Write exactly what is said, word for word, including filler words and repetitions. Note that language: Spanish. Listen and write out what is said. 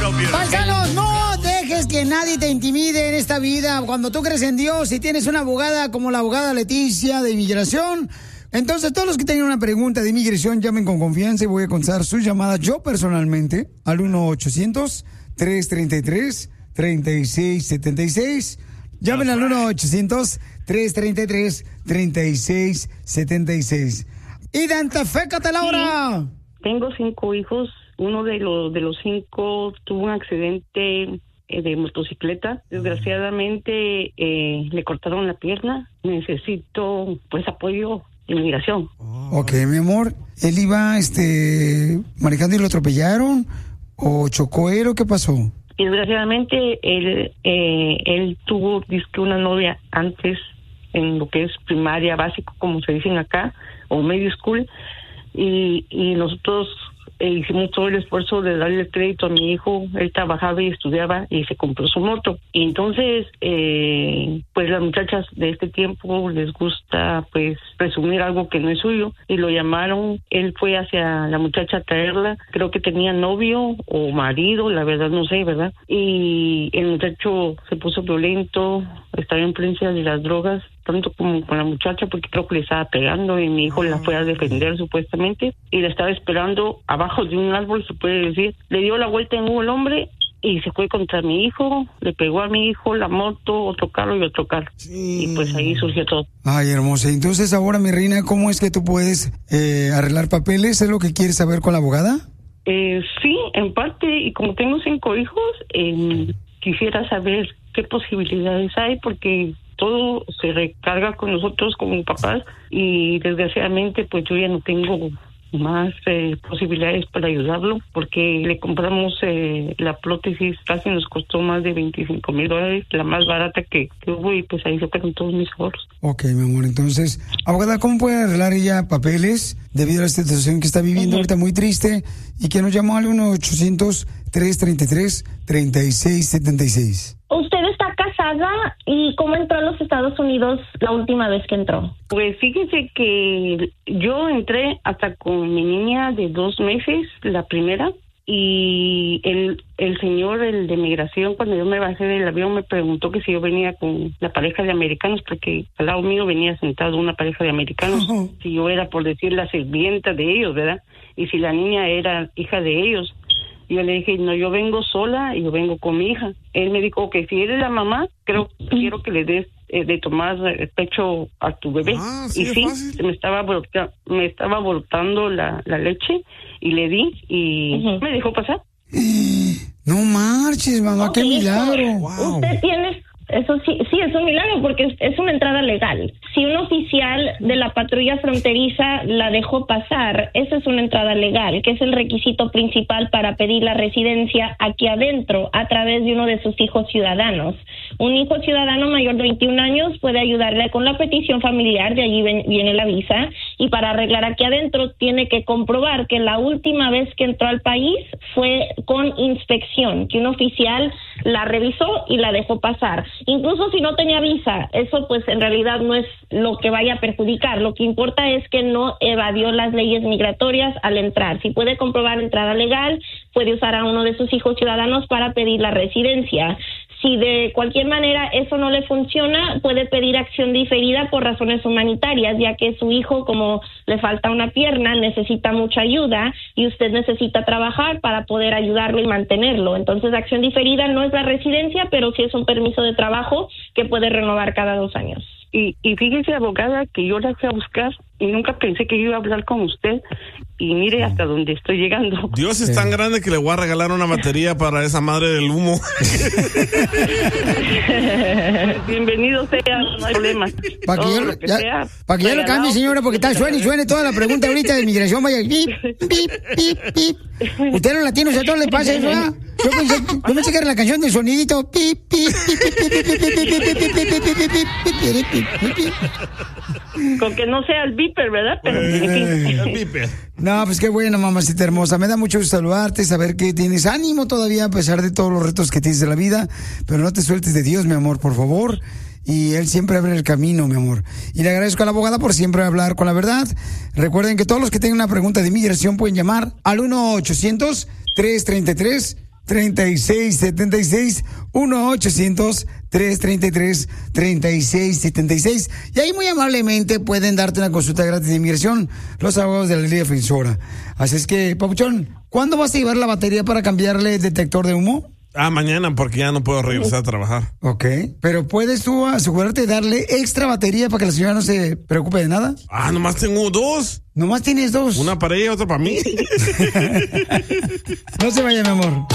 no pierdas. Paisanos, no dejes que nadie te intimide en esta vida. Cuando tú crees en Dios y tienes una abogada como la abogada Leticia de inmigración, entonces todos los que tengan una pregunta de inmigración, llamen con confianza y voy a contestar sus llamadas yo personalmente al uno ochocientos, tres treinta y tres, treinta y seis setenta y seis. Llamen al uno ochocientos, tres treinta y tres, treinta y seis setenta y seis. ¡Identifícate, Laura! Sí, tengo cinco hijos. Uno de los de los cinco tuvo un accidente eh, de motocicleta. Desgraciadamente eh, le cortaron la pierna. Necesito pues apoyo de inmigración. Ok, mi amor. ¿Él iba este manejando y lo atropellaron? ¿O chocó él o qué pasó? Desgraciadamente él eh, él tuvo dizque una novia antes en lo que es primaria, básico, como se dicen acá, o medio school, y, y nosotros eh, hicimos todo el esfuerzo de darle crédito a mi hijo. Él trabajaba y estudiaba y se compró su moto. Y entonces, eh, pues las muchachas de este tiempo les gusta pues presumir algo que no es suyo, y lo llamaron. Él fue hacia la muchacha a traerla. Creo que tenía novio o marido, la verdad no sé, ¿verdad? Y el muchacho se puso violento, estaba en influencia de las drogas, tanto como con la muchacha, porque creo que le estaba pegando, y mi hijo la fue a defender supuestamente, y la estaba esperando abajo de un árbol, se puede decir. Le dio la vuelta en un el hombre y se fue contra mi hijo, le pegó a mi hijo, la moto, otro carro y otro carro. Sí. Y pues ahí surgió todo. Ay, hermosa. Entonces ahora, mi reina, ¿cómo es que tú puedes eh, arreglar papeles? ¿Es lo que quieres saber con la abogada? Eh, sí, en parte, y como tengo cinco hijos, eh, quisiera saber qué posibilidades hay, porque todo se recarga con nosotros como papás, y desgraciadamente pues yo ya no tengo más eh, posibilidades para ayudarlo, porque le compramos eh, la prótesis, casi nos costó más de veinticinco mil dólares, la más barata que, que hubo, y pues ahí se fueron todos mis ahorros. Ok, mi amor, entonces, abogada, ¿cómo puede arreglar ella papeles debido a la situación que está viviendo uh-huh. ahorita muy triste, y que nos llamó al uno ochocientos, tres treinta y tres, treinta y seis setenta y seis? ¿Usted está casada y cómo entró a los Estados Unidos la última vez que entró? Pues fíjese que yo entré hasta con mi niña de dos meses, la primera, y el, el señor, el de migración, cuando yo me bajé del avión, me preguntó que si yo venía con la pareja de americanos, porque al lado mío venía sentado una pareja de americanos, uh-huh. si yo era, por decir, la sirvienta de ellos, ¿verdad? Y si la niña era hija de ellos. Yo le dije, no, yo vengo sola y yo vengo con mi hija. Él me dijo, que si eres la mamá, creo quiero que le des eh, de tomar el pecho a tu bebé. Ah, sí, y sí, fácil. me estaba brota, me estaba brotando la, la leche, y le di, y uh-huh. me dejó pasar. No marches, mamá, qué milagro. Wow. Usted tiene... Eso sí, sí, es un milagro, porque es, es una entrada legal. Si un oficial de la patrulla fronteriza la dejó pasar, esa es una entrada legal, que es el requisito principal para pedir la residencia aquí adentro a través de uno de sus hijos ciudadanos. Un hijo ciudadano mayor de veintiún años puede ayudarle con la petición familiar, de allí ven, viene la visa, y para arreglar aquí adentro tiene que comprobar que la última vez que entró al país fue con inspección, que un oficial la revisó y la dejó pasar. Incluso si no tenía visa, eso pues en realidad no es lo que vaya a perjudicar. Lo que importa es que no evadió las leyes migratorias al entrar. Si puede comprobar entrada legal, puede usar a uno de sus hijos ciudadanos para pedir la residencia. Si de cualquier manera eso no le funciona, puede pedir acción diferida por razones humanitarias, ya que su hijo, como le falta una pierna, necesita mucha ayuda y usted necesita trabajar para poder ayudarlo y mantenerlo. Entonces, acción diferida no es la residencia, pero sí es un permiso de trabajo que puede renovar cada dos años. Y, y fíjese, abogada, que yo la fui a buscar y nunca pensé que iba a hablar con usted, y mire hasta dónde estoy llegando. Dios es tan grande que le voy a regalar una batería para esa madre del humo. Bienvenido sea, no hay problema. Para que, yo, que, ya, pa que ya lo cambie, señora, porque está suene y suene toda la pregunta ahorita de inmigración. Vaya, pip, pip, pip, pip. Ustedes los latinos a todos les pasa eso, ¿verdad? Yo pensé, yo pensé que era la canción del sonidito. Pip, pip, pip, con que no sea el beeper, ¿verdad? Pero el beeper. No, pues qué bueno, mamacita hermosa. Me da mucho gusto saludarte, saber que tienes ánimo todavía a pesar de todos los retos que tienes de la vida, pero no te sueltes de Dios, mi amor, por favor. Y Él siempre abre el camino, mi amor. Y le agradezco a la abogada por siempre hablar con la verdad. Recuerden que todos los que tengan una pregunta de inmigración pueden llamar al uno ochocientos, tres treinta y tres, treinta y seis setenta y seis, uno ochocientos, trescientos treinta y tres, treinta y seis setenta y seis. Y ahí muy amablemente pueden darte una consulta gratis de inmigración los abogados de la Liga Defensora. Así es que, Papuchón, ¿cuándo vas a llevar la batería para cambiarle el detector de humo? Ah, mañana, porque ya no puedo regresar a trabajar. Ok, pero ¿puedes tú asegurarte de darle extra batería para que la señora no se preocupe de nada? Ah, nomás tengo dos. ¿Nomás tienes dos? Una para ella y otra para mí. No se vaya, mi amor.